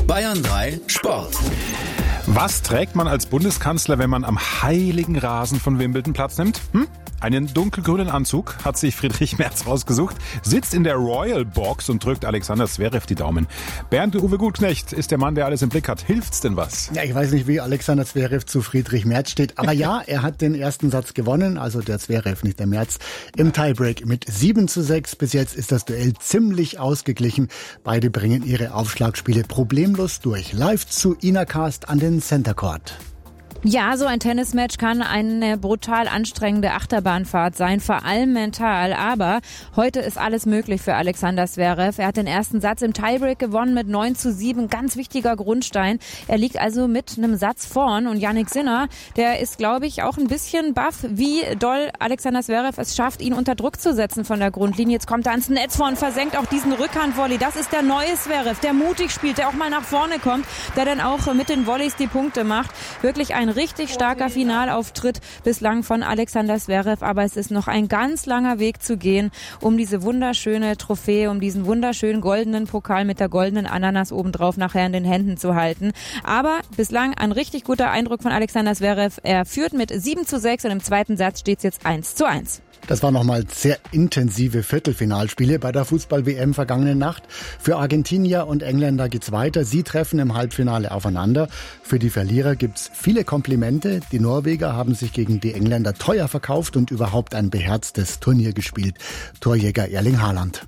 Bayern 3 Sport. Was trägt man als Bundeskanzler, wenn man am heiligen Rasen von Wimbledon Platz nimmt? Einen dunkelgrünen Anzug hat sich Friedrich Merz rausgesucht, sitzt in der Royal Box und drückt Alexander Zverev die Daumen. Bernd Uwe Gutknecht ist der Mann, der alles im Blick hat. Hilft's denn was? Ja, ich weiß nicht, wie Alexander Zverev zu Friedrich Merz steht, aber ja, er hat den ersten Satz gewonnen, also der Zverev, nicht der Merz, im Tiebreak mit 7:6. Bis jetzt ist das Duell ziemlich ausgeglichen. Beide bringen ihre Aufschlagspiele problemlos durch. Live zu Ina Cast an den Center Court. Ja, so ein Tennismatch kann eine brutal anstrengende Achterbahnfahrt sein, vor allem mental. Aber heute ist alles möglich für Alexander Zverev. Er hat den ersten Satz im Tiebreak gewonnen mit 9:7. Ganz wichtiger Grundstein. Er liegt also mit einem Satz vorn. Und Jannik Sinner, der ist, glaube ich, auch ein bisschen baff, wie doll Alexander Zverev es schafft, ihn unter Druck zu setzen von der Grundlinie. Jetzt kommt er ans Netz vor und versenkt auch diesen Rückhandvolley. Das ist der neue Zverev, der mutig spielt, der auch mal nach vorne kommt, der dann auch mit den Volleys die Punkte macht. Wirklich ein richtig starker Finalauftritt bislang von Alexander Zverev, aber es ist noch ein ganz langer Weg zu gehen, um diese wunderschöne Trophäe, um diesen wunderschönen goldenen Pokal mit der goldenen Ananas obendrauf nachher in den Händen zu halten. Aber bislang ein richtig guter Eindruck von Alexander Zverev. Er führt mit 7:6 und im zweiten Satz steht es jetzt 1:1. Das waren nochmal sehr intensive Viertelfinalspiele bei der Fußball-WM vergangene Nacht. Für Argentinier und Engländer geht's weiter. Sie treffen im Halbfinale aufeinander. Für die Verlierer gibt's viele Komplimente. Die Norweger haben sich gegen die Engländer teuer verkauft und überhaupt ein beherztes Turnier gespielt. Torjäger Erling Haaland.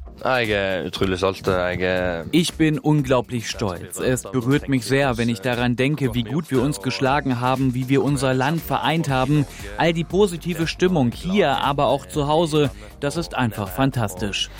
Ich bin unglaublich stolz. Es berührt mich sehr, wenn ich daran denke, wie gut wir uns geschlagen haben, wie wir unser Land vereint haben. All die positive Stimmung hier, aber auch zu Hause, das ist einfach fantastisch.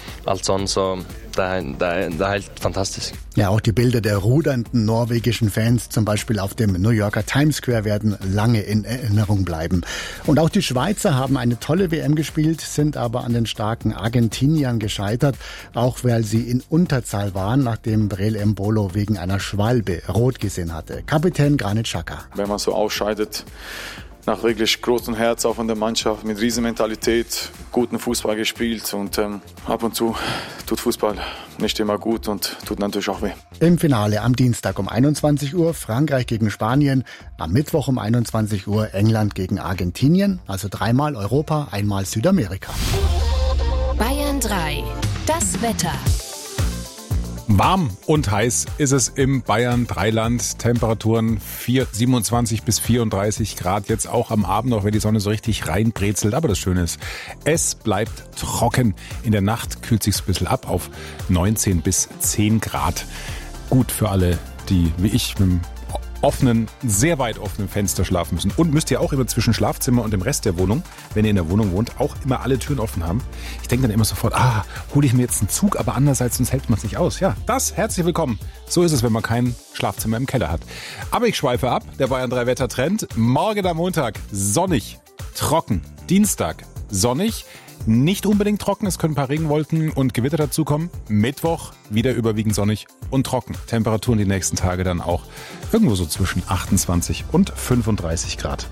Fantastisch. Ja, auch die Bilder der rudernden norwegischen Fans, zum Beispiel auf dem New Yorker Times Square, werden lange in Erinnerung bleiben. Und auch die Schweizer haben eine tolle WM gespielt, sind aber an den starken Argentiniern gescheitert, auch weil sie in Unterzahl waren, nachdem Breel Embolo wegen einer Schwalbe rot gesehen hatte. Kapitän Granit Xhaka. Wenn man so ausscheidet, nach wirklich großem Herz auch von der Mannschaft, mit Riesenmentalität, guten Fußball gespielt und ab und zu tut Fußball nicht immer gut und tut natürlich auch weh. Im Finale am Dienstag um 21 Uhr Frankreich gegen Spanien, am Mittwoch um 21 Uhr England gegen Argentinien, also dreimal Europa, einmal Südamerika. Bayern 3, das Wetter. Warm und heiß ist es im Bayern-3-Land. Temperaturen 27 bis 34 Grad. Jetzt auch am Abend, auch wenn die Sonne so richtig reinbrezelt. Aber das Schöne ist, es bleibt trocken. In der Nacht kühlt sich's ein bisschen ab auf 19 bis 10 Grad. Gut für alle, die wie ich mit dem sehr weit offenen Fenster schlafen müssen. Und müsst ihr auch immer zwischen Schlafzimmer und dem Rest der Wohnung, wenn ihr in der Wohnung wohnt, auch immer alle Türen offen haben. Ich denke dann immer sofort, hole ich mir jetzt einen Zug, aber andererseits, sonst hält man es nicht aus. Ja, herzlich willkommen. So ist es, wenn man kein Schlafzimmer im Keller hat. Aber ich schweife ab, der Bayern 3 Wettertrend. Morgen am Montag sonnig, trocken. Dienstag sonnig. Nicht unbedingt trocken, es können ein paar Regenwolken und Gewitter dazukommen. Mittwoch wieder überwiegend sonnig und trocken. Temperaturen die nächsten Tage dann auch irgendwo so zwischen 28 und 35 Grad.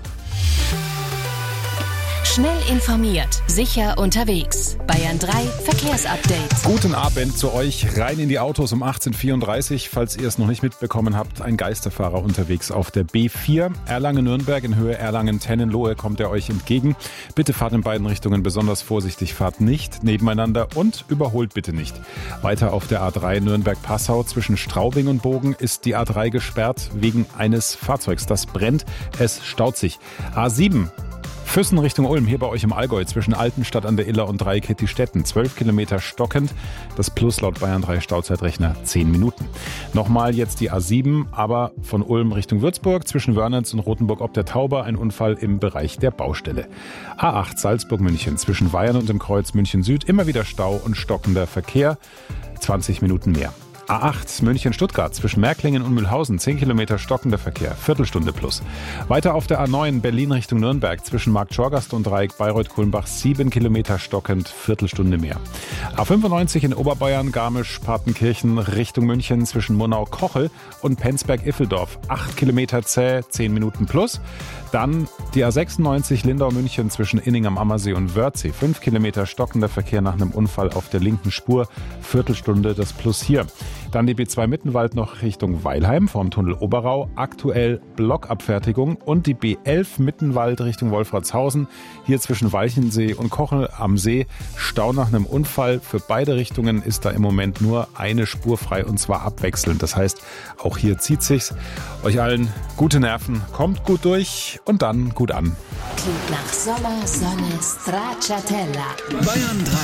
Schnell informiert, sicher unterwegs. Bayern 3 Verkehrsupdate. Guten Abend zu euch, rein in die Autos um 18:34 Uhr. Falls ihr es noch nicht mitbekommen habt, ein Geisterfahrer unterwegs auf der B4. Erlangen-Nürnberg in Höhe Erlangen-Tennenlohe kommt er euch entgegen. Bitte fahrt in beiden Richtungen besonders vorsichtig, fahrt nicht nebeneinander und überholt bitte nicht. Weiter auf der A3 Nürnberg-Passau zwischen Straubing und Bogen ist die A3 gesperrt wegen eines Fahrzeugs. Das brennt, es staut sich. A7 Füssen Richtung Ulm, hier bei euch im Allgäu, zwischen Altenstadt an der Iller und Dreieck-Hetti-Stetten. 12 Kilometer stockend, das Plus laut Bayern 3 Stauzeitrechner 10 Minuten. Nochmal jetzt die A7, aber von Ulm Richtung Würzburg, zwischen Wörnitz und Rothenburg ob der Tauber, ein Unfall im Bereich der Baustelle. A8 Salzburg-München, zwischen Weyern und dem Kreuz München Süd, immer wieder Stau und stockender Verkehr, 20 Minuten mehr. A8 München-Stuttgart zwischen Märklingen und Mühlhausen, 10 Kilometer stockender Verkehr, Viertelstunde plus. Weiter auf der A9 Berlin Richtung Nürnberg zwischen Markt-Schorgast und Dreieck Bayreuth-Kulmbach, 7 Kilometer stockend, Viertelstunde mehr. A95 in Oberbayern, Garmisch-Partenkirchen Richtung München zwischen Monau-Kochel und Penzberg-Iffeldorf, 8 Kilometer zäh, 10 Minuten plus. Dann die A96 Lindau-München zwischen Inning am Ammersee und Wörthsee, 5 Kilometer stockender Verkehr nach einem Unfall auf der linken Spur, Viertelstunde das Plus hier. Dann die B2 Mittenwald noch Richtung Weilheim vom Tunnel Oberau. Aktuell Blockabfertigung. Und die B11 Mittenwald Richtung Wolfratshausen. Hier zwischen Walchensee und Kochel am See. Stau nach einem Unfall. Für beide Richtungen ist da im Moment nur eine Spur frei und zwar abwechselnd. Das heißt, auch hier zieht sich's. Euch allen gute Nerven, kommt gut durch und dann gut an. Klingt nach Sommer, Sonne, Stracciatella. Bayern 3.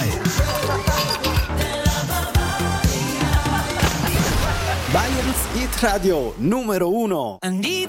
Bayerns Hit Radio Numero 1.